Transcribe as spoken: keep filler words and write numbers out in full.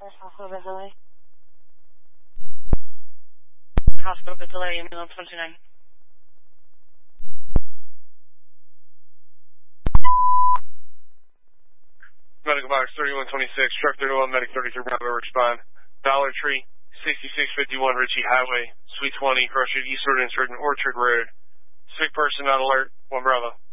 Hospital bed delay. Hospital bed delay, ambulance one two nine. Medical box thirty-one twenty-six, truck thirty-one, medic thirty-three, Bravo, respond. Dollar Tree, sixty-six fifty-one, Ritchie Highway, Suite twenty, Cross Street, Eastward, Insurgent, Orchard Road. Sick person not alert, one Bravo.